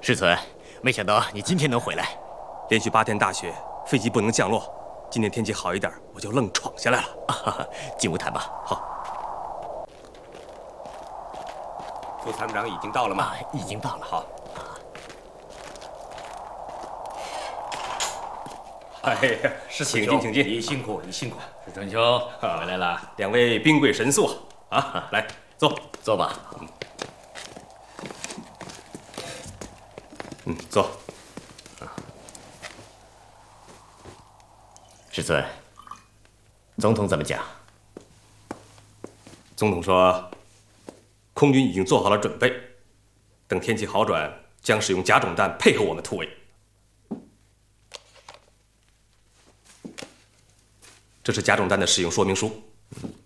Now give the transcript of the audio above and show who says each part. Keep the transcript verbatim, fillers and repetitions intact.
Speaker 1: 世存，没想到你今天能回来。
Speaker 2: 连续八天大雪，飞机不能降落。今天天气好一点，我就愣闯下来了。
Speaker 1: 啊、进屋谈吧。
Speaker 2: 好。副参谋长已经到了吗？
Speaker 1: 啊，已经到了。
Speaker 2: 好。哎呀，
Speaker 3: 是
Speaker 2: 请进，请进。
Speaker 3: 你辛苦，你辛苦。世存兄回来了。
Speaker 2: 两位兵贵神速啊！啊，来坐，
Speaker 1: 坐吧。
Speaker 2: 嗯，嗯，坐。
Speaker 1: 世存，总统怎么讲？
Speaker 2: 总统说，空军已经做好了准备，等天气好转，将使用甲种弹配合我们突围。这是甲种弹的使用说明书。